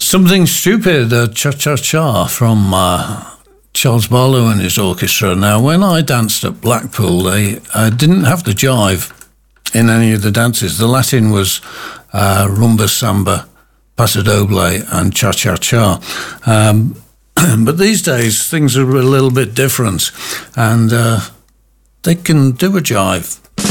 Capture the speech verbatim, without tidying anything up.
Something Stupid, uh, Cha-Cha-Cha from uh, Charles Barlow and his orchestra. Now, when I danced at Blackpool, they uh, didn't have the jive in any of the dances. The Latin was uh, rumba, samba, paso doble, and cha-cha-cha. Um, but these days, things are a little bit different, and uh, they can do a jive.